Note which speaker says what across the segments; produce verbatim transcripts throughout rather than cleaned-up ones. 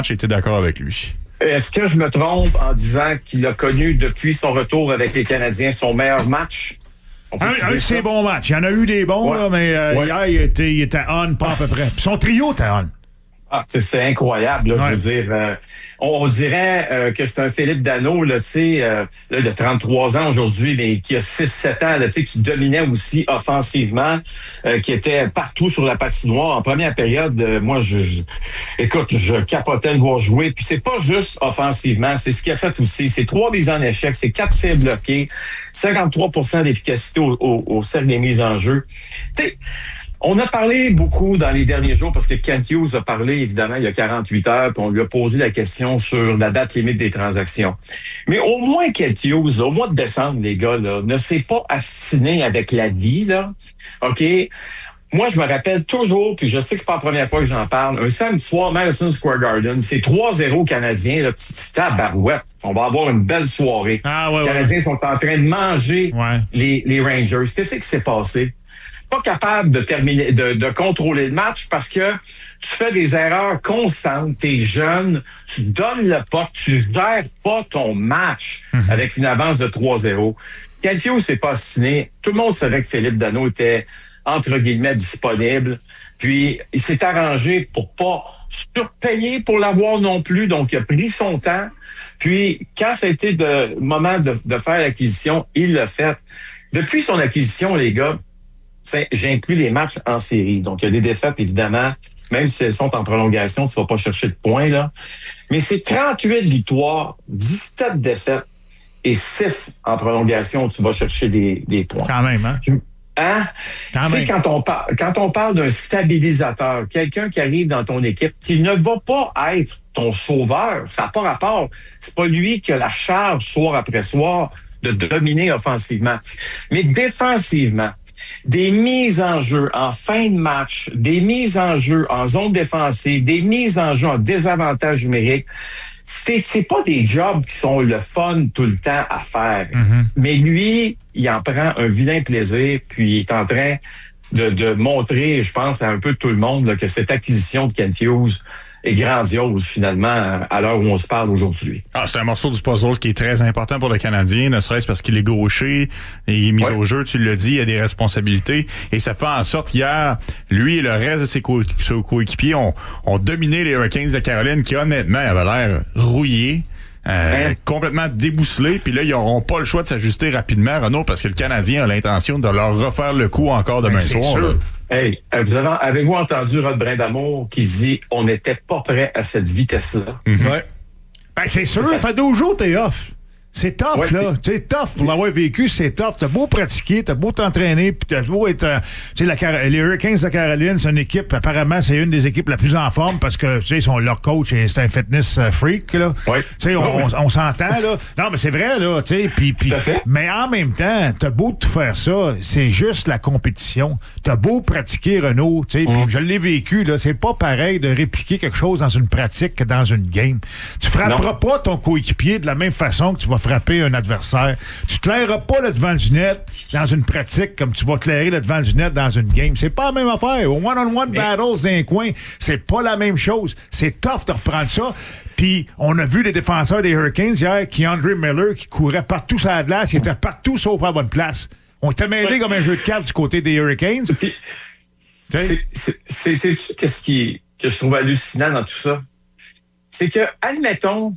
Speaker 1: match, j'étais d'accord avec lui.
Speaker 2: Est-ce que je me trompe en disant qu'il a connu depuis son retour avec les Canadiens son meilleur match?
Speaker 3: Un, un de ses bons matchs. Il y en a eu des bons,
Speaker 2: ouais.
Speaker 3: là, mais euh,
Speaker 2: ouais.
Speaker 3: hier, il était, il était on, pas à peu près. Puis son trio était on.
Speaker 2: Ah, c'est, c'est incroyable, là,
Speaker 3: ouais.
Speaker 2: je veux dire. Euh, on, on dirait euh, que c'est un Philippe Danault, là, tu sais, euh, là, de trente-trois ans aujourd'hui, mais qui a six sept ans, là, tu sais, qui dominait aussi offensivement, euh, qui était partout sur la patinoire. En première période, euh, moi, je, je, écoute, je capotais le voir jouer. Puis c'est pas juste offensivement, c'est ce qu'il a fait aussi. C'est trois mises en échec, c'est quatre tirs bloqués, cinquante-trois pour cent d'efficacité au, au, au cercle des mises en jeu. Tu sais, on a parlé beaucoup dans les derniers jours parce que Kent Hughes a parlé, évidemment, il y a quarante-huit heures, puis on lui a posé la question sur la date limite des transactions. Mais au moins Kent Hughes, là, au mois de décembre, les gars, là, ne s'est pas astiné avec la vie, là. OK? Moi, je me rappelle toujours, puis je sais que c'est pas la première fois que j'en parle, un samedi soir, Madison Square Garden, c'est trois zéro Canadiens, là, petit tabarouette. On va avoir une belle soirée.
Speaker 3: Ah, ouais,
Speaker 2: les Canadiens
Speaker 3: ouais.
Speaker 2: sont en train de manger
Speaker 3: ouais.
Speaker 2: les, les Rangers. Qu'est-ce qui s'est passé? Pas capable de terminer, de, de contrôler le match parce que tu fais des erreurs constantes, t'es jeune, tu donnes le puck, tu gères pas ton match mm-hmm. avec une avance de trois zéro. Kent Hughes s'est pas assassiné. Tout le monde savait que Philippe Danault était, entre guillemets, disponible. Puis, il s'est arrangé pour pas surpayer pour l'avoir non plus. Donc, il a pris son temps. Puis, quand ça a été le moment de, de faire l'acquisition, il l'a fait. Depuis son acquisition, les gars, j'inclus les matchs en série. Donc, il y a des défaites, évidemment. Même si elles sont en prolongation, tu vas pas chercher de points, là. Mais c'est trente-huit victoires, dix-sept défaites et six en prolongation, tu vas chercher des, des points.
Speaker 3: Quand même, hein?
Speaker 2: Hein?
Speaker 3: Quand
Speaker 2: tu sais,
Speaker 3: même.
Speaker 2: quand on, par- quand on parle d'un stabilisateur, quelqu'un qui arrive dans ton équipe, qui ne va pas être ton sauveur, ça n'a pas rapport. C'est pas lui qui a la charge, soir après soir, de dominer offensivement. Mais défensivement, des mises en jeu en fin de match, des mises en jeu en zone défensive, des mises en jeu en désavantage numérique, c'est, c'est pas des jobs qui sont le fun tout le temps à faire. Mm-hmm. Mais lui, il en prend un vilain plaisir, puis il est en train de, de montrer, je pense, à un peu tout le monde là, que cette acquisition de Kent Hughes est grandiose, finalement, à l'heure où on se parle aujourd'hui.
Speaker 1: Ah, c'est un morceau du puzzle qui est très important pour le Canadien, ne serait-ce parce qu'il est gaucher, et il est mis ouais. au jeu, tu l'as dit, il a des responsabilités, et ça fait en sorte qu'hier, lui et le reste de ses, co- ses coéquipiers ont, ont dominé les Hurricanes de Caroline, qui honnêtement avaient l'air rouillés. Euh, hein? Complètement débousselés, puis là, ils n'auront pas le choix de s'ajuster rapidement, Renaud, parce que le Canadien a l'intention de leur refaire le coup encore demain
Speaker 2: ben,
Speaker 1: soir. Là.
Speaker 2: Hey, vous avez, avez-vous entendu Rod Brindamour qui dit on n'était pas prêt à cette vitesse-là?
Speaker 1: Mm-hmm.
Speaker 3: Ouais. Ben, c'est sûr, ça fait douze jours, t'es off. C'est tough, ouais, là. C'est tough. Pour l'avoir vécu, c'est tough. T'as beau pratiquer, t'as beau t'entraîner, puis t'as beau être... Euh, tu sais, la Car- les Hurricanes de Caroline, c'est une équipe, apparemment, c'est une des équipes la plus en forme parce que, tu sais, ils sont, leur coach, c'est un fitness freak, là.
Speaker 2: Oui.
Speaker 3: Tu sais, on, on, on s'entend, là. Non, mais c'est vrai, là, tu sais. Puis, puis, mais en même temps, t'as beau tout faire ça, c'est juste la compétition. T'as beau pratiquer, Renaud, tu sais, mm. puis je l'ai vécu, là, c'est pas pareil de répliquer quelque chose dans une pratique que dans une game. Tu frapperas non. pas ton coéquipier de la même façon que tu vas frapper un adversaire. Tu claireras pas le devant du net dans une pratique comme tu vas clairer le devant du net dans une game. C'est pas la même affaire. Au one-on-one Mais... battles dans un coin, c'est pas la même chose. C'est tough de reprendre ça. Puis, on a vu les défenseurs des Hurricanes hier, qui André Miller, qui courait partout sur la glace, il était partout sauf à la bonne place. On était mêlés ouais. comme un jeu de cartes du côté des Hurricanes.
Speaker 2: Puis, c'est, c'est, c'est, c'est qu'est-ce qui, que je trouve hallucinant dans tout ça? C'est que, admettons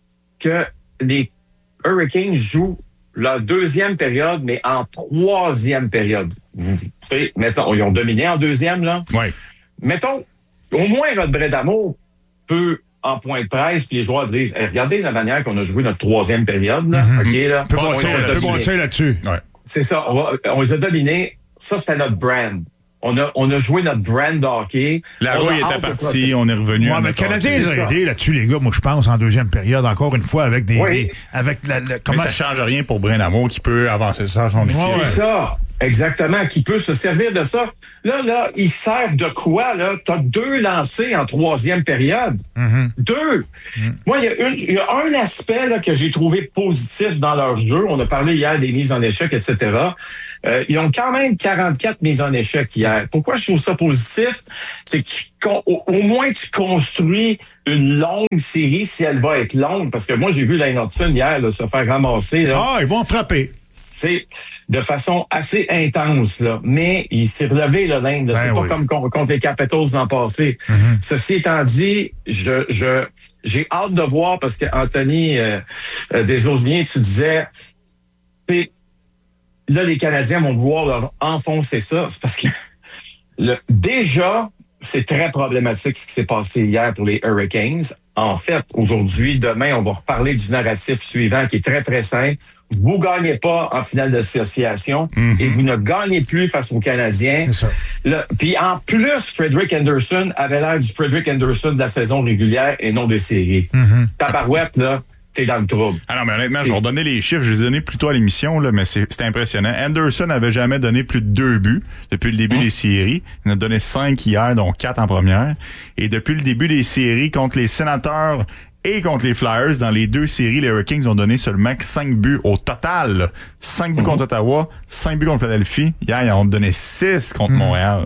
Speaker 2: que les Hurricanes jouent leur deuxième période, mais en troisième période. Vous savez, mettons, ils ont dominé en deuxième, là.
Speaker 1: Oui.
Speaker 2: Mettons, au moins, Rod Brindamour peut, en point de presse, puis les joueurs disent, hey, regardez la manière qu'on a joué notre troisième période, là.
Speaker 3: Mm-hmm.
Speaker 2: OK, là.
Speaker 3: Peut bon, monter là-dessus.
Speaker 1: Ouais.
Speaker 2: C'est ça. On, va, on les a dominés. Ça, c'était notre brand. On a, on a joué notre brand hockey.
Speaker 1: La rouille était partie, on est revenu.
Speaker 3: Ouais, mais le Canadien les a aidés là-dessus, les gars, moi, je pense, en deuxième période, encore une fois, avec des...
Speaker 2: Oui.
Speaker 3: des avec la, la,
Speaker 1: comment... Mais ça change rien pour Brindamour qui peut avancer ça à son équipe.
Speaker 2: C'est ça. Exactement, qui peut se servir de ça. Là, là, il sert de quoi, là? T'as deux lancés en troisième période. Mm-hmm. Deux. Mm-hmm. Moi, il y a, une, il y a un aspect là, que j'ai trouvé positif dans leur jeu. On a parlé hier des mises en échec, et cetera. Euh, ils ont quand même quarante-quatre mises en échec hier. Pourquoi je trouve ça positif? C'est que tu, au, au moins tu construis une longue série si elle va être longue. Parce que moi, j'ai vu Lane Hudson hier là, se faire ramasser. Là.
Speaker 3: Ah, ils vont frapper.
Speaker 2: C'est de façon assez intense, là. Mais il s'est relevé, là, l'Inde. Ben c'est oui. pas comme contre les Capitals l'an passé. Mm-hmm. Ceci étant dit, je, je, j'ai hâte de voir parce que Anthony euh, euh, Desosniers, tu disais, là, les Canadiens vont vouloir leur enfoncer ça. C'est parce que le, déjà, c'est très problématique ce qui s'est passé hier pour les Hurricanes. En fait, aujourd'hui, demain, on va reparler du narratif suivant qui est très, très simple. Vous ne gagnez pas en finale d'association mm-hmm. et vous ne gagnez plus face aux Canadiens. Puis en plus, Frederick Anderson avait l'air du Frederick Anderson de la saison régulière et non des séries. Mm-hmm. Tabarouette, là, t'es dans le trouble.
Speaker 1: Ah non, mais honnêtement, je vais redonner les chiffres. Je les ai donnés plus tôt à l'émission, là, mais c'est, c'est impressionnant. Anderson n'avait jamais donné plus de deux buts depuis le début mmh. des séries. Il en a donné cinq hier, dont quatre en première. Et depuis le début des séries, contre les Sénateurs et contre les Flyers, dans les deux séries, les Hurricanes ont donné seulement cinq buts au total. Là. cinq buts mmh. contre Ottawa, cinq buts contre Philadelphie. Hier, ils ont donné six contre mmh. Montréal.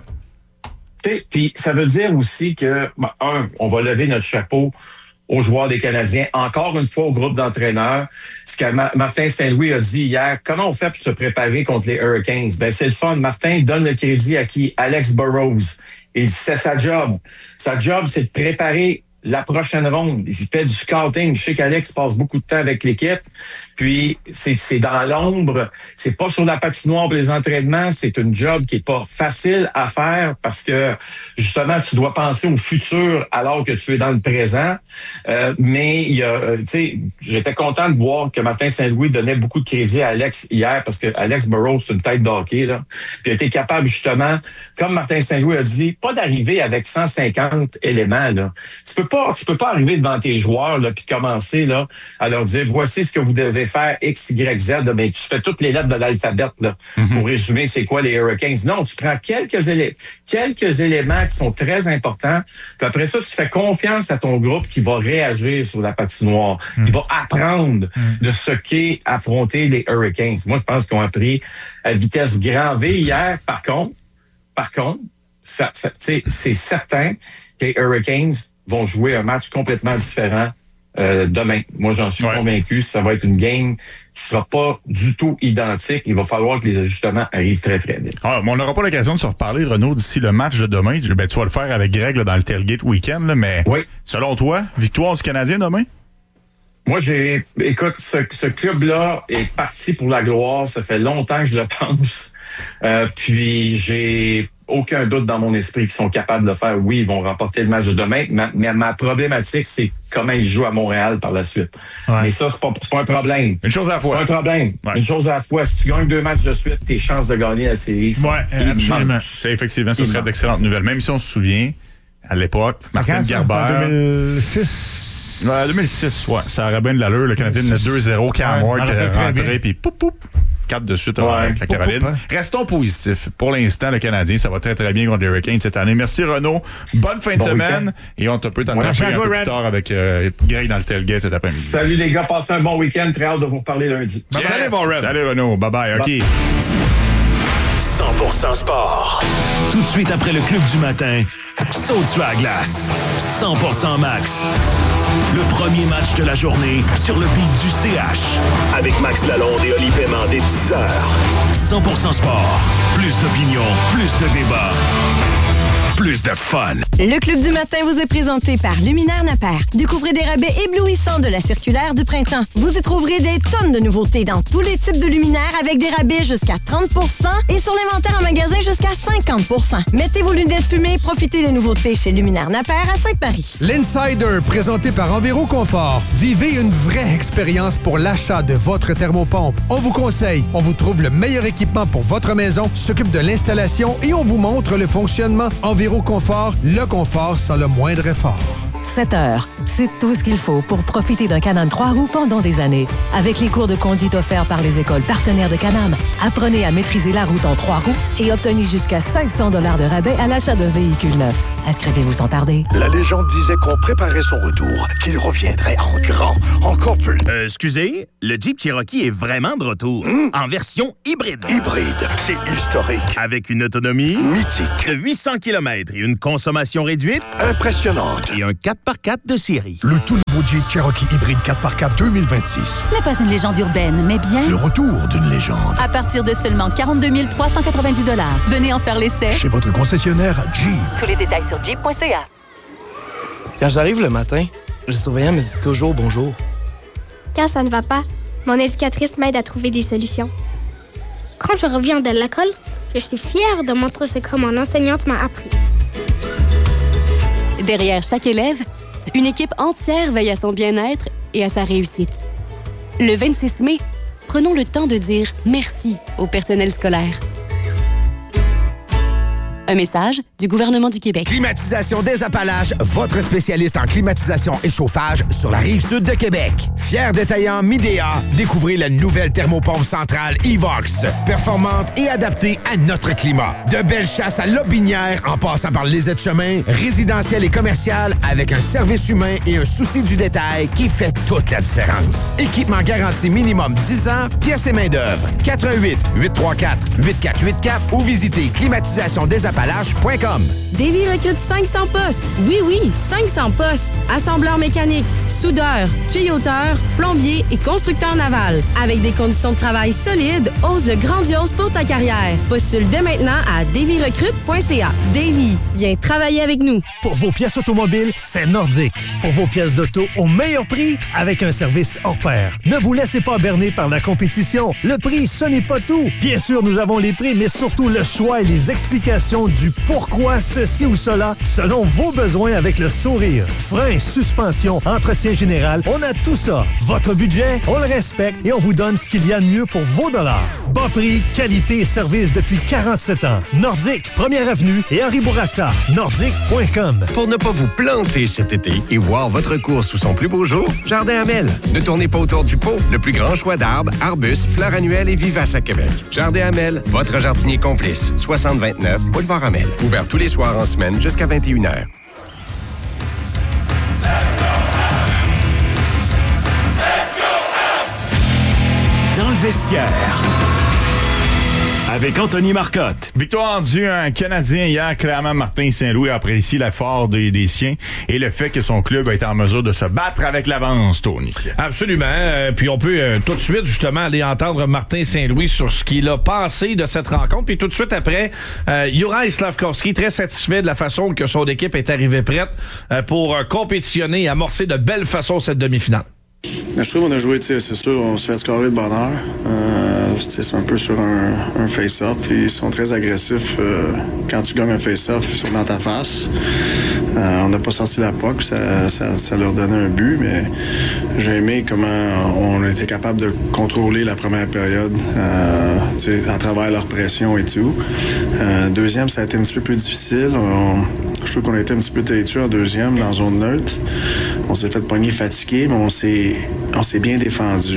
Speaker 2: Puis ça veut dire aussi que, ben, un, on va lever notre chapeau aux joueurs des Canadiens, encore une fois au groupe d'entraîneurs. Ce que Ma- Martin Saint-Louis a dit hier, comment on fait pour se préparer contre les Hurricanes? Ben, c'est le fun. Martin donne le crédit à qui? Alex Burrows. Et c'est sa job. Sa job, c'est de préparer la prochaine ronde. Il fait du scouting. Je sais qu'Alex passe beaucoup de temps avec l'équipe. Puis, c'est, c'est dans l'ombre. C'est pas sur la patinoire pour les entraînements. C'est une job qui est pas facile à faire parce que, justement, tu dois penser au futur alors que tu es dans le présent. Euh, mais, il y a, euh, tu sais, j'étais content de voir que Martin Saint-Louis donnait beaucoup de crédit à Alex hier parce que Alex Burrows, c'est une tête d'hockey, là. Puis, il a été capable, justement, comme Martin Saint-Louis a dit, pas d'arriver avec cent cinquante éléments, là. Tu peux pas, tu peux pas arriver devant tes joueurs, là, puis commencer, là, à leur dire, voici ce que vous devez faire X, Y, Z, là, ben, tu fais toutes les lettres de l'alphabet là, mm-hmm. pour résumer c'est quoi les Hurricanes. Non, tu prends quelques, élé- quelques éléments qui sont très importants, puis après ça, tu fais confiance à ton groupe qui va réagir sur la patinoire, mm-hmm. qui va apprendre mm-hmm. de ce qu'est affronter les Hurricanes. Moi, je pense qu'ils ont appris à vitesse grand V hier. Par contre, par contre, ça, ça, c'est certain que les Hurricanes vont jouer un match complètement différent Euh, demain. Moi, j'en suis ouais. convaincu. Ça va être une game qui sera pas du tout identique. Il va falloir que les ajustements arrivent très, très vite.
Speaker 1: Ah, mais on n'aura pas l'occasion de se reparler, Renaud, d'ici le match de demain. Ben, tu vas le faire avec Greg là, dans le Tailgate Weekend, là, mais oui. selon toi, victoire du Canadien demain?
Speaker 2: Moi, j'ai... Écoute, ce, ce club-là est parti pour la gloire. Ça fait longtemps que je le pense. Euh, puis, j'ai aucun doute dans mon esprit qu'ils sont capables de faire. Oui, ils vont remporter le match de demain. Ma, mais ma problématique, c'est comment ils jouent à Montréal par la suite. Ouais. Mais ça, c'est pas, c'est pas un problème.
Speaker 1: Une chose à la fois.
Speaker 2: C'est pas un problème. Ouais. Une chose à la fois. Si tu gagnes deux matchs de suite, tes chances de gagner la série sont
Speaker 1: ouais, absolument. C'est effectivement, ce serait d'excellentes nouvelles. Même si on se souvient, à l'époque, Martin Gerber...
Speaker 3: En deux mille six
Speaker 1: Ouais, deux mille six, ouais. Ça aurait bien de l'allure. Le Canadien menait deux zéro, Cam Ward était rentré, puis poup, poup. Quatre de suite ouais, avec la Caroline. Poup, poup, hein. Restons positifs. Pour l'instant, le Canadien, ça va très, très bien contre les Hurricanes cette année. Merci, Renaud. Bonne fin de bon semaine. Week-end. Et on te peut t'en tracher un peu plus tard avec euh, Greg dans le tailgate cet après-midi.
Speaker 2: Salut, les gars. Passez un bon week-end. Très hâte de vous reparler lundi.
Speaker 1: Yes. Salut, mon Red. Salut, Renaud. Bye-bye. OK.
Speaker 4: cent pour cent sport. Tout de suite après le club du matin, saute sur la glace. cent pour cent max. Le premier match de la journée sur le beat du C H. Avec Max Lalonde et Oli Paiement dès dix heures. cent pour cent sport. Plus d'opinion, plus de débat. Plus de fun.
Speaker 5: Le Club du matin vous est présenté par Luminaire Napper. Découvrez des rabais éblouissants de la circulaire du printemps. Vous y trouverez des tonnes de nouveautés dans tous les types de luminaires avec des rabais jusqu'à trente pour cent et sur l'inventaire en magasin jusqu'à cinquante pour cent. Mettez vos lunettes fumées, profitez des nouveautés chez Luminaire Napper à Sainte-Marie.
Speaker 6: L'Insider, présenté par Enviro Confort. Vivez une vraie expérience pour l'achat de votre thermopompe. On vous conseille, on vous trouve le meilleur équipement pour votre maison, s'occupe de l'installation et on vous montre le fonctionnement. Enviro Confort, le confort sans le moindre effort.
Speaker 7: sept heures. C'est tout ce qu'il faut pour profiter d'un Can-Am trois roues pendant des années. Avec les cours de conduite offerts par les écoles partenaires de Can-Am, apprenez à maîtriser la route en trois roues et obtenez jusqu'à cinq cents dollars de rabais à l'achat d'un véhicule neuf. Inscrivez-vous sans tarder.
Speaker 8: La légende disait qu'on préparait son retour, qu'il reviendrait en grand, encore plus.
Speaker 9: Euh, excusez, le Jeep Cherokee est vraiment de retour, mmh. en version hybride.
Speaker 8: Hybride, c'est historique.
Speaker 9: Avec une autonomie
Speaker 8: mythique
Speaker 9: de huit cents kilomètres et une consommation réduite
Speaker 8: impressionnante.
Speaker 9: Et un quatre par quatre de série.
Speaker 8: Le tout nouveau Jeep Cherokee hybride quatre par quatre deux mille vingt-six.
Speaker 10: Ce n'est pas une légende urbaine, mais bien
Speaker 8: le retour d'une légende.
Speaker 10: À partir de seulement quarante-deux mille trois cent quatre-vingt-dix dollars. Venez en faire l'essai.
Speaker 8: Chez votre concessionnaire Jeep.
Speaker 10: Tous les détails sur jeep point c a.
Speaker 11: Quand j'arrive le matin, le surveillant me dit toujours bonjour.
Speaker 12: Quand ça ne va pas, mon éducatrice m'aide à trouver des solutions. Quand je reviens de l'école, je suis fière de montrer ce que mon enseignante m'a appris.
Speaker 13: Derrière chaque élève, une équipe entière veille à son bien-être et à sa réussite. Le vingt-six mai, prenons le temps de dire merci au personnel scolaire. Un message du gouvernement du Québec.
Speaker 14: Climatisation des Appalaches, votre spécialiste en climatisation et chauffage sur la Rive-Sud de Québec. Fier détaillant Midea, découvrez la nouvelle thermopompe centrale Evox. Performante et adaptée à notre climat. De belles chasses à Lobinière en passant par les aides-chemins, résidentiel et commercial avec un service humain et un souci du détail qui fait toute la différence. Équipement garanti minimum dix ans, pièces et main-d'œuvre. quatre un huit, huit trois quatre, huit quatre huit quatre ou visitez climatisation des appalaches point com.
Speaker 15: Davy recrute cinq cents postes. Oui, oui, cinq cents postes. Assembleur mécanique, soudeur, tuyauteur, plombier et constructeur naval. Avec des conditions de travail solides, ose le grandiose pour ta carrière. Postule dès maintenant à davy recrute point c a. Davy, viens travailler avec nous.
Speaker 16: Pour vos pièces automobiles, c'est Nordique. Pour vos pièces d'auto au meilleur prix, avec un service hors pair. Ne vous laissez pas berner par la compétition. Le prix, ce n'est pas tout. Bien sûr, nous avons les prix, mais surtout le choix et les explications du pourquoi ceci ou cela selon vos besoins avec le sourire. Frein, suspension, entretien général, on a tout ça. Votre budget, on le respecte et on vous donne ce qu'il y a de mieux pour vos dollars. Bas prix, qualité et service depuis quarante-sept ans. Nordique, première avenue et Henri Bourassa. Nordique point com.
Speaker 17: Pour ne pas vous planter cet été et voir votre course sous son plus beau jour, Jardin Hamel. Ne tournez pas autour du pot. Le plus grand choix d'arbres, arbustes, fleurs annuelles et vivaces à Québec. Jardin Hamel, votre jardinier complice. soixante vingt-neuf, Boulevard Hamel. Ouvert tous les soirs en semaine jusqu'à vingt et une heures.
Speaker 4: Dans le vestiaire. Avec Anthony Marcotte.
Speaker 1: Victoire due à un Canadien hier, clairement Martin Saint-Louis a apprécié l'effort des, des siens et le fait que son club a été en mesure de se battre avec l'avance, Tony.
Speaker 18: Absolument. Euh, puis on peut euh, tout de suite justement aller entendre Martin Saint-Louis sur ce qu'il a pensé de cette rencontre. Puis tout de suite après, euh, Juraj Slafkovský, très satisfait de la façon que son équipe est arrivée prête euh, pour euh, compétitionner et amorcer de belle façon cette demi-finale.
Speaker 19: Ben, je trouve qu'on a joué, c'est sûr, on se fait scorer de bonne heure. Euh, c'est un peu sur un, un face-off. Ils sont très agressifs euh, quand tu gagnes un face-off dans ta face. Euh, on n'a pas sorti la puck, ça, ça, ça leur donnait un but, mais j'ai aimé comment on était capable de contrôler la première période euh, à travers leur pression et tout. Euh, deuxième, ça a été un petit peu plus difficile. On, je trouve qu'on a été un petit peu têtu en deuxième, dans zone neutre. On s'est fait pogner fatigué, mais on s'est, on s'est bien défendu.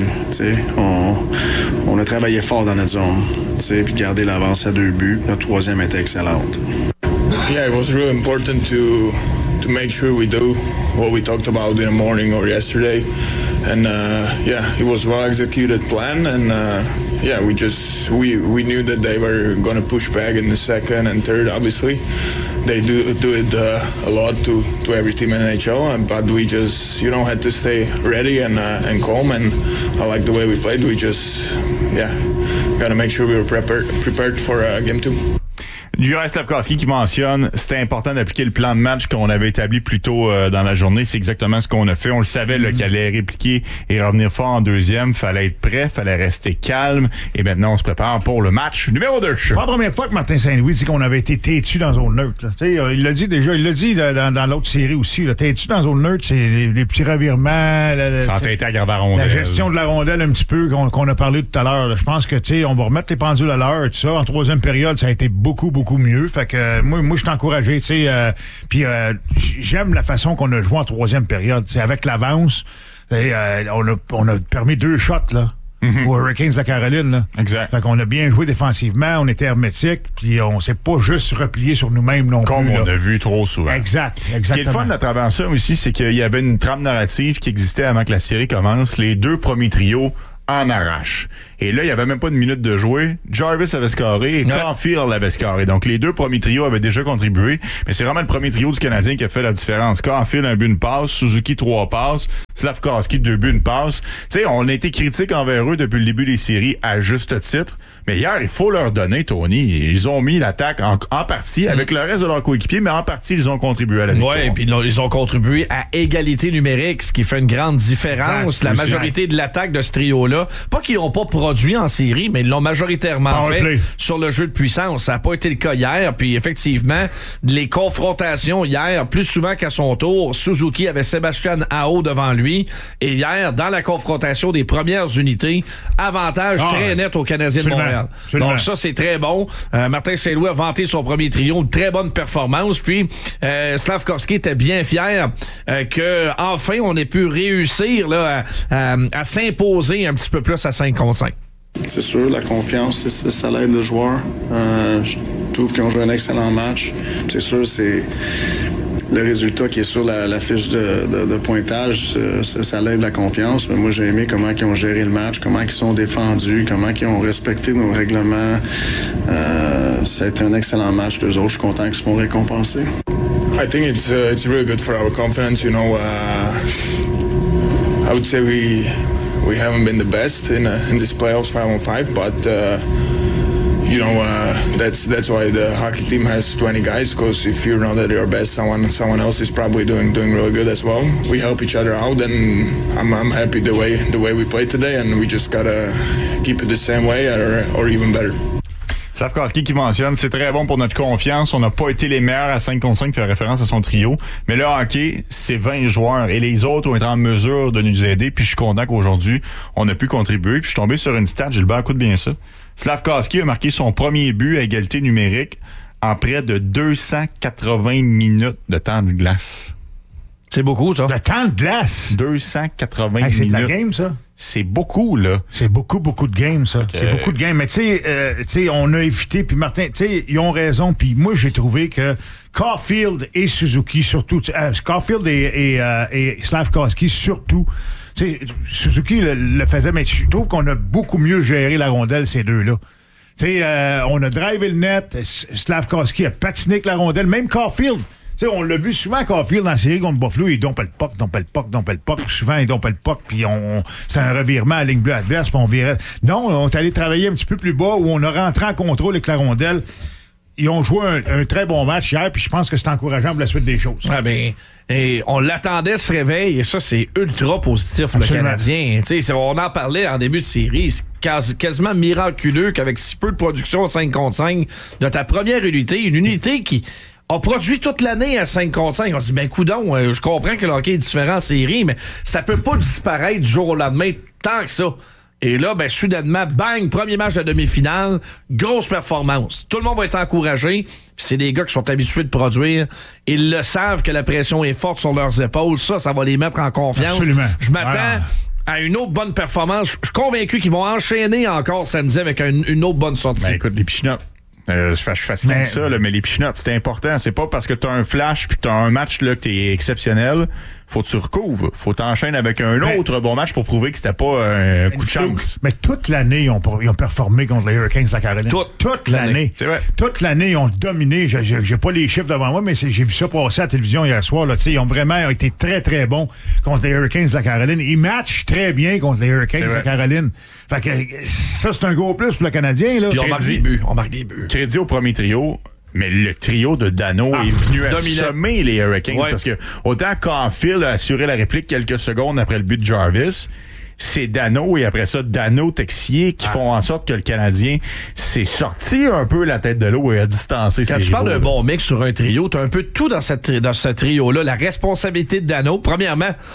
Speaker 19: On, on a travaillé fort dans notre zone, puis gardé l'avance à deux buts. Notre troisième était excellente.
Speaker 20: Yeah, it was really important to to make sure we do what we talked about in the morning or yesterday, and uh, yeah, it was well executed plan, and uh, yeah, we just we we knew that they were going to push back in the second and third. Obviously, they do do it uh, a lot to to every team in N H L, but we just you know had to stay ready and uh, and calm, and I like the way we played. We just yeah, got to make sure we were prepared prepared for uh, game two.
Speaker 1: Juraj Slafkovský qui mentionne c'était important d'appliquer le plan de match qu'on avait établi plus tôt euh, dans la journée. C'est exactement ce qu'on a fait. On le savait là, mm-hmm. qu'il allait répliquer et revenir fort en deuxième. Fallait être prêt, fallait rester calme. Et maintenant, on se prépare pour le match numéro deux.
Speaker 3: C'est pas la première fois que Martin Saint-Louis dit qu'on avait été têtu dans zone neutre. Là. Il l'a dit déjà, il l'a dit dans, dans l'autre série aussi. Là. Têtu dans zone neutre, c'est les, les petits revirements. La, la,
Speaker 1: ça a été à garder la rondelle.
Speaker 3: La gestion de la rondelle un petit peu qu'on, qu'on a parlé tout à l'heure. Là. Je pense que tu sais, on va remettre les pendules à l'heure. Tout ça. En troisième période, ça a été beaucoup, beaucoup beaucoup mieux. Fait que euh, moi, moi je suis encouragé. Euh, Puis euh, j'aime la façon qu'on a joué en troisième période. T'sais, avec l'avance, euh, on, a, on a permis deux shots là. Mm-hmm. Aux Hurricanes de Caroline. Là.
Speaker 1: Exact.
Speaker 3: Fait qu'on a bien joué défensivement, on était hermétique, puis on s'est pas juste replié sur nous-mêmes non
Speaker 1: Comme
Speaker 3: plus.
Speaker 1: Comme on
Speaker 3: là.
Speaker 1: a vu trop souvent.
Speaker 3: Exact, exactement.
Speaker 1: Ce qui est le fun à travers ça aussi, c'est qu'il y avait une trame narrative qui existait avant que la série commence. Les deux premiers trios en arrache. Et là, il n'y avait même pas une minute de jouer. Jarvis avait scoré et ouais. Caulfield avait scoré. Donc, les deux premiers trios avaient déjà contribué. Mais c'est vraiment le premier trio du Canadien qui a fait la différence. Caulfield, un but, une passe. Suzuki, trois passes. Slafkovsky, deux buts, une passe. Tu sais, on a été critique envers eux depuis le début des séries à juste titre. Mais hier, il faut leur donner, Tony. Ils ont mis l'attaque en, en partie avec mm. le reste de leurs coéquipiers, mais en partie, ils ont contribué à la victoire.
Speaker 18: Oui, et puis ils ont contribué à égalité numérique, ce qui fait une grande différence. Exact. La majorité de l'attaque de ce trio-là, pas qu'ils n'ont pas produit en série, mais ils l'ont majoritairement Power fait play. Sur le jeu de puissance. Ça n'a pas été le cas hier. Puis effectivement, les confrontations hier, plus souvent qu'à son tour, Suzuki avait Sébastien Aho devant lui. Et hier, dans la confrontation des premières unités, avantage ah, très net aux Canadiens de Montréal. Absolument. Donc ça, c'est très bon. Euh, Martin Saint-Louis a vanté son premier trio. Une très bonne performance. Puis euh, Slafkovsky était bien fier euh, que enfin on ait pu réussir là, à, à, à s'imposer un petit peu plus à cinq contre cinq.
Speaker 19: C'est sûr, la confiance, c'est, c'est, ça l'aide le joueur. Euh, je trouve qu'ils ont joué un excellent match. C'est sûr, c'est le résultat qui est sur la, la fiche de, de, de pointage, ça, ça lève la confiance. Mais moi, j'ai aimé comment ils ont géré le match, comment ils sont défendus, comment ils ont respecté nos règlements. Euh, ça a été un excellent match. Les autres, je suis content qu'ils se font récompenser.
Speaker 20: I think it's uh, it's really good for our confidence. You know, uh, I would say we we haven't been the best in uh, in this playoffs five on five, but. Uh, You know, uh, that's that's why the hockey team has twenty guys, because if you're not at your best, someone someone else is probably doing doing really good as well. We help each other out, and I'm I'm happy the way the way we played today, and we just gotta keep it the same way or or even better.
Speaker 1: Slafkovsky qui mentionne, c'est très bon pour notre confiance. On n'a pas été les meilleurs à cinq contre cinq, fait référence à son trio. Mais le hockey, c'est vingt joueurs et les autres ont été en mesure de nous aider. Puis je suis content qu'aujourd'hui, on a pu contribuer. Puis je suis tombé sur une stat, Gilbert, écoute bien ça. Slafkovsky a marqué son premier but à égalité numérique en près de deux cent quatre-vingts minutes de temps de glace.
Speaker 18: C'est beaucoup, ça.
Speaker 3: De temps de glace?
Speaker 1: deux cent quatre-vingts
Speaker 3: hey, c'est
Speaker 1: minutes.
Speaker 3: C'est de la game, ça?
Speaker 1: C'est beaucoup, là.
Speaker 3: C'est beaucoup, beaucoup de games, ça.
Speaker 1: Okay.
Speaker 3: C'est beaucoup de games. Mais tu sais, euh, tu sais, on a évité, puis Martin, tu sais, ils ont raison. Puis moi, j'ai trouvé que Caulfield et Suzuki, surtout, euh, Caulfield et, et, euh, et Slafkovsky, surtout, tu sais, Suzuki le, le faisait, mais je trouve qu'on a beaucoup mieux géré la rondelle, ces deux-là. Tu sais, euh, on a drivé le net, Slafkovsky a patiné avec la rondelle, même Caulfield. Tu sais, on l'a vu souvent Caulfield dans la série contre Buffalo, il dompe le puck, dompe le puck, dompe le puck. Souvent, il dompe le puck, puis on, c'est un revirement à la ligne bleue adverse, puis on virait. Non, on est allé travailler un petit peu plus bas, où on a rentré en contrôle avec la rondelle. Ils ont joué un, un très bon match hier, puis je pense que c'est encourageant pour la suite des choses.
Speaker 18: Ah ben, et on l'attendait ce réveil, et ça, c'est ultra positif pour Absolument. Le Canadien. Tu sais, on en parlait en début de série, c'est quasi, quasiment miraculeux qu'avec si peu de production cinq contre cinq de ta première unité, une unité qui on produit toute l'année à cinq contre cinq. On se dit, ben, coudonc, euh, je comprends que le hockey est différent en série, mais ça peut pas disparaître du jour au lendemain tant que ça. Et là, ben, soudainement, bang, premier match de demi-finale, grosse performance. Tout le monde va être encouragé. Puis c'est des gars qui sont habitués de produire. Ils le savent que la pression est forte sur leurs épaules. Ça, ça va les mettre en confiance.
Speaker 3: Absolument.
Speaker 18: Je m'attends
Speaker 3: voilà.
Speaker 18: à une autre bonne performance. Je suis convaincu qu'ils vont enchaîner encore samedi avec un, une autre bonne sortie.
Speaker 1: Ben, écoute, les pichinottes. Euh, je suis fatigué avec ça, là, mais les pichinottes, c'est important. C'est pas parce que t'as un flash puis t'as un match là que t'es exceptionnel. Faut que tu recouvres. Faut t'enchaîner avec un mais, autre bon match pour prouver que c'était pas un coup de chance.
Speaker 3: Mais toute l'année, ils ont, ils ont performé contre les Hurricanes de Caroline.
Speaker 18: Tout,
Speaker 3: toute l'année. l'année.
Speaker 1: C'est vrai.
Speaker 3: Toute l'année, ils ont dominé. J'ai, j'ai, j'ai pas les chiffres devant moi, mais c'est, j'ai vu ça passer à la télévision hier soir. Là, ils ont vraiment été très, très bons contre les Hurricanes de Caroline. Ils matchent très bien contre les Hurricanes de Caroline. Fait que ça, c'est un gros plus pour le Canadien. Là.
Speaker 18: Puis on marque des buts. On marque des buts.
Speaker 1: Crédit au premier trio. Mais le trio de Dano ah, est venu assommer les Hurricanes ouais. parce que autant Caulfield a assuré la réplique quelques secondes après le but de Jarvis, c'est Dano et après ça Dano Texier qui ah. font en sorte que le Canadien s'est sorti un peu la tête de l'eau et a distancé ses
Speaker 18: Quand
Speaker 1: rivaux.
Speaker 18: tu parles d'un bon mix sur un trio, t'as un peu tout dans, cette, dans ce trio-là. La responsabilité de Dano, premièrement,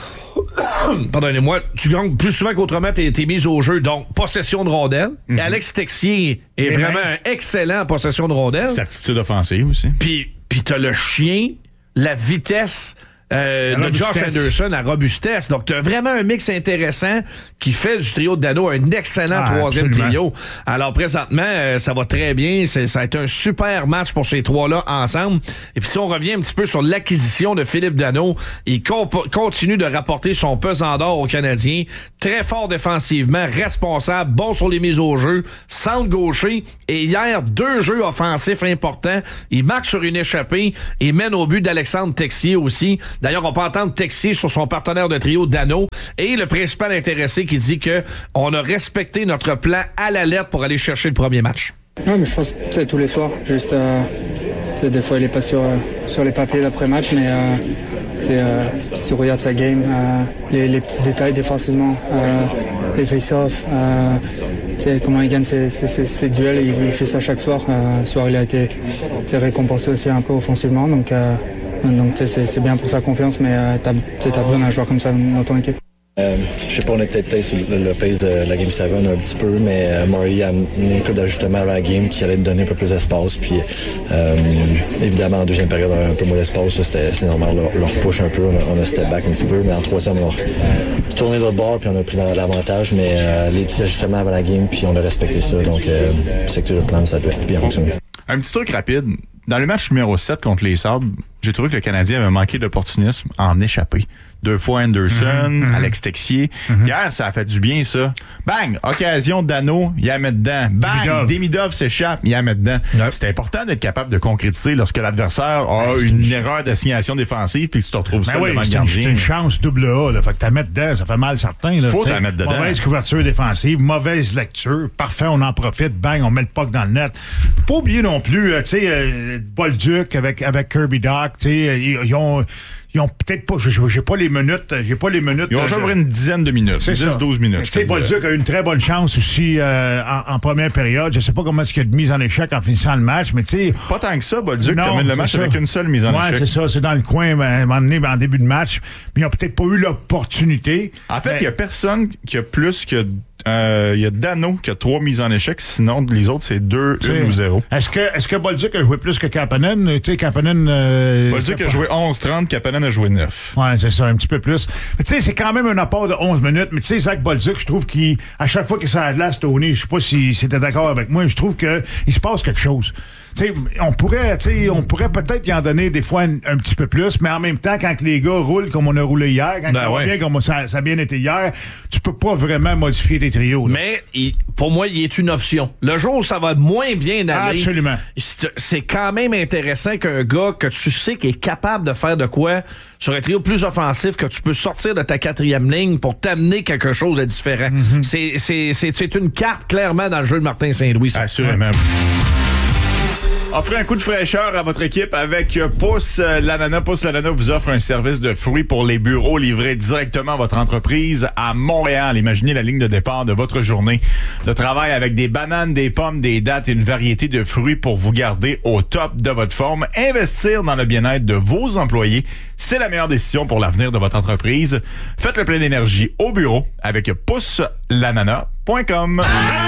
Speaker 18: pardonnez-moi, tu gagnes plus souvent qu'autrement tes, tes mises au jeu. Donc, possession de rondelle. Mm-hmm. Alex Texier est Et vraiment même. excellent en possession de rondelle.
Speaker 1: Certitude offensive aussi.
Speaker 18: Puis, puis t'as le chien, la vitesse... Euh, de Josh Anderson à robustesse. Donc, tu as vraiment un mix intéressant qui fait du trio de Dano un excellent ah, troisième absolument. trio. Alors, présentement, euh, ça va très bien. C'est, ça a été un super match pour ces trois-là ensemble. Et puis, si on revient un petit peu sur l'acquisition de Philippe Dano, il comp- continue de rapporter son pesant d'or aux Canadiens. Très fort défensivement, responsable, bon sur les mises au jeu, centre gaucher. Et hier, deux jeux offensifs importants. Il marque sur une échappée et mène au but d'Alexandre Texier aussi. D'ailleurs, on peut entendre Texier sur son partenaire de trio, Dano, et le principal intéressé qui dit que on a respecté notre plan à la lettre pour aller chercher le premier match.
Speaker 21: Oui, mais je pense que c'est tous les soirs. Juste, euh, des fois, il n'est pas sur, euh, sur les papiers d'après-match, mais euh, euh, si tu regardes sa game, euh, les, les petits détails défensivement, euh, les face-offs, euh, comment il gagne ses, ses, ses, ses duels, il, il fait ça chaque soir. Euh, ce soir, il a été récompensé aussi un peu offensivement, donc... Euh, Donc, c'est, c'est bien pour sa confiance, mais euh, t'as, t'as besoin d'un joueur comme ça dans ton équipe.
Speaker 22: Euh, je sais pas, on était peut-être sur le, le pace de la Game sept un petit peu, mais euh, Murray a amené un peu d'ajustement à la game qui allait te donner un peu plus d'espace. Puis, euh, évidemment, en deuxième période, un peu moins d'espace, ça, c'était, c'était normal. Leur, leur push un peu, on a, on a step back un petit peu, mais en troisième, on a tourné de l'autre bord, puis on a pris l'avantage. Mais euh, les petits ajustements avant la game, puis on a respecté ça. Donc, euh, c'est que tout le plan, ça a bien fonctionné.
Speaker 1: Un petit truc rapide. Dans le match numéro sept contre les Sabres, j'ai trouvé que le Canadien avait manqué d'opportunisme en échappé. Deux fois Anderson, mm-hmm. Alex Texier. Mm-hmm. Hier, ça a fait du bien, ça. Bang! Occasion de Dano, il la met dedans. Bang! Demidov, Demidov s'échappe, il la met dedans. Yep. C'est important d'être capable de concrétiser lorsque l'adversaire a ben, une, une erreur d'assignation défensive puis que tu te retrouves ben seul oui, devant le gardien.
Speaker 3: C'est une chance double A. Là. Fait que t'as mettre dedans, ça fait mal certain. Là,
Speaker 1: Faut t'en mettre dedans.
Speaker 3: Mauvaise couverture défensive, mauvaise lecture. Parfait, on en profite. Bang, on met le puck dans le net. Faut pas oublier non plus, tu sais, euh, Bolduc avec, avec Kirby Dach, tu sais, ils, ils ont... Ils ont peut-être pas, j'ai, j'ai pas les minutes, j'ai pas les minutes.
Speaker 1: Ils ont joué une dizaine de minutes, dix à douze minutes.
Speaker 3: Tu sais, Bolduc a eu une très bonne chance aussi euh, en, en première période. Je sais pas comment est-ce qu'il y a de mise en échec en finissant le match, mais tu sais.
Speaker 1: Pas tant que ça, Bolduc termine le match ça. avec une seule mise en
Speaker 3: ouais,
Speaker 1: échec.
Speaker 3: Ouais, c'est ça, c'est dans le coin, ben, à un moment donné, ben, en début de match. Mais ils ont peut-être pas eu l'opportunité.
Speaker 1: En fait, il mais... y a personne qui a plus que. Il euh, y a Dano qui a trois mises en échec, sinon les autres c'est deux, un ou zéro.
Speaker 3: Est-ce que est-ce que Bolduc a joué plus que Kapanen? Tu sais, Kapanen. Euh,
Speaker 1: Bolduc a joué onze trente, Kapanen a joué neuf.
Speaker 3: Ouais, c'est ça, un petit peu plus. Mais tu sais, c'est quand même un apport de onze minutes. Mais tu sais, Zach Bolduc, je trouve qu'à chaque fois qu'il s'est à glace, Tony, je sais pas si c'était d'accord avec moi, je trouve qu'il se passe quelque chose. T'sais, on pourrait, t'sais, on pourrait peut-être y en donner des fois un, un petit peu plus, mais en même temps, quand les gars roulent comme on a roulé hier, quand ben ça ouais. va bien comme ça, ça a bien été hier, tu peux pas vraiment modifier tes trios. Là.
Speaker 18: Mais il, pour moi, il est une option. Le jour où ça va moins bien aller,
Speaker 3: absolument.
Speaker 18: C'est, c'est quand même intéressant qu'un gars que tu sais qui est capable de faire de quoi sur un trio plus offensif, que tu peux sortir de ta quatrième ligne pour t'amener quelque chose de différent. Mm-hmm. C'est, c'est, c'est, c'est une carte clairement dans le jeu de Martin Saint-Louis.
Speaker 1: Assurément. Ouais. Offrez un coup de fraîcheur à votre équipe avec Pousse l'Ananas. Pousse l'Ananas vous offre un service de fruits pour les bureaux livré directement à votre entreprise à Montréal. Imaginez la ligne de départ de votre journée de travail avec des bananes, des pommes, des dattes et une variété de fruits pour vous garder au top de votre forme. Investir dans le bien-être de vos employés, c'est la meilleure décision pour l'avenir de votre entreprise. Faites le plein d'énergie au bureau avec pousse l'ananas point com.